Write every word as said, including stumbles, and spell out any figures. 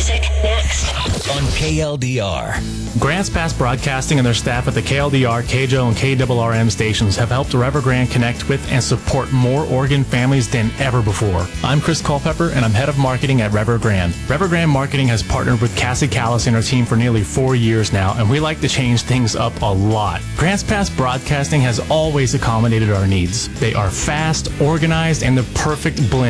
music next on K L D R. Grants Pass Broadcasting and their staff at the K L D R, K J O, and K R R M stations have helped Rever Grand connect with and support more Oregon families than ever before. I'm Chris Culpepper, and I'm head of marketing at Rever Grand. Rever Grand Marketing has partnered with Cassie Callis and her team for nearly four years now, and we like to change things up a lot. Grants Pass Broadcasting has always accommodated our needs. They are fast, organized, and the perfect blend